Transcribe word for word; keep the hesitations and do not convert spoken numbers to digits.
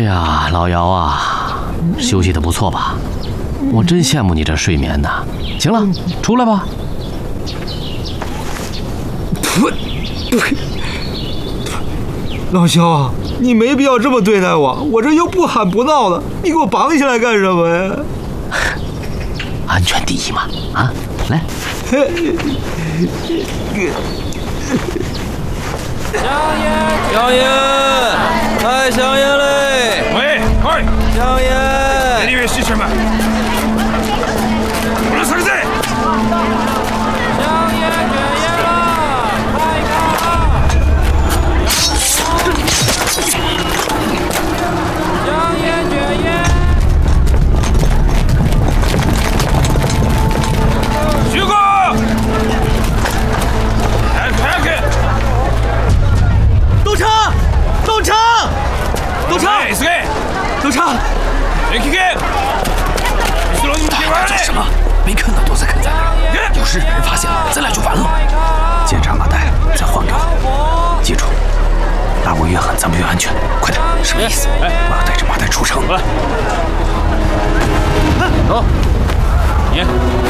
呀，老姚啊，休息的不错吧？我真羡慕你这睡眠呐。行了，出来吧。 老肖啊，你没必要这么对待我，我这又不喊不闹的，你给我绑起来干什么呀？ 安全第一嘛，啊，来。 香烟，香烟，开香烟嘞！ 喂，快！ 香烟！ 你以为是什么？我来上菜。 香烟卷烟了，开开了！香烟卷烟。 徐哥，开开开！ 董成，董成，董成，董成， 别开开！你说你听完了？ 什么？没看到都在啃在那儿，要是被人发现了，咱俩就完了。检查麻袋，再还给我。记住，大我越狠，咱们越安全。快点，什么意思？我要带着麻袋出城。 走，你。